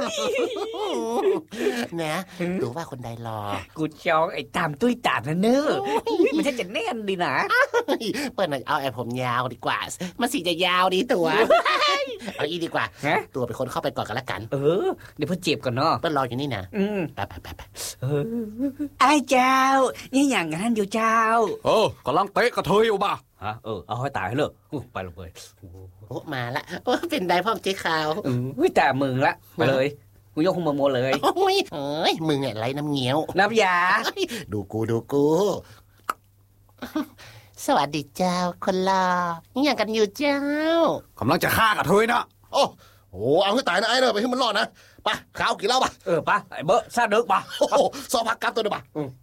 นะดูว่าคนใดรอกูจองไอ้ตามตุ้ยตาดนะเนอะมันจะแน่นดีนะเปิ้ลเอาไอ้ผมยาวดีกว่ามันสีจะยาวดีตัวเอาอีดีกว่าตัวเป็นคนเข้าไปก่อนกันละกันเดี๋ยวเพิ่งเจ็บก่อนเนาะเปิ้ลรออยู่นี่นะไปไอ้เจ้านี่อย่างนั้นอยู่เจ้ากำลังเตะกระเทยอยู่บ่าเอาให้ตายเลยไปลงเลยโอ้มาละเป็นได้พ่อมเจ๊ขาวแต่มึงละไปเลยกูยกมือโมเลยโอ้ยมึงเนี่ยไรน้ำเงี้ยวน้ำยาดูกูสวัสดีเจ้าคนรอนี่อย่างกันอยู่เจ้ากำลังจะฆ่ากระเทยนะโอ้เอาให้ตายนะไอ้เนอะไปให้มันรอดนะไปข้าวกี่เล่าป่ะป่ะไอ้เบอร์ซาเด็กป่ะโอ้ซอพักกับตัวเดียวป่ะ